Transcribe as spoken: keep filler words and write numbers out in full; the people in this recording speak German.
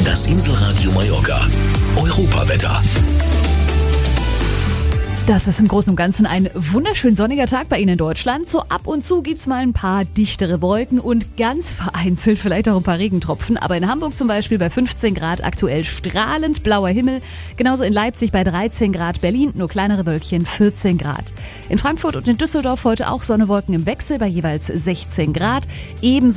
Das Inselradio Mallorca. Europawetter. Das ist im Großen und Ganzen ein wunderschön sonniger Tag bei Ihnen in Deutschland. So ab und zu gibt's mal ein paar dichtere Wolken und ganz vereinzelt vielleicht auch ein paar Regentropfen. Aber in Hamburg zum Beispiel bei fünfzehn Grad aktuell strahlend blauer Himmel. Genauso in Leipzig bei dreizehn Grad, Berlin nur kleinere Wölkchen vierzehn Grad. In Frankfurt und in Düsseldorf heute auch Sonne, Wolken im Wechsel bei jeweils sechzehn Grad. Ebenso